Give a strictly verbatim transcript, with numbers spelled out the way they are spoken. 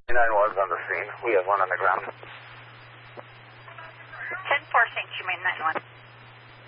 nine was on the scene. We have one on the ground. ten four Saint Germain nine one.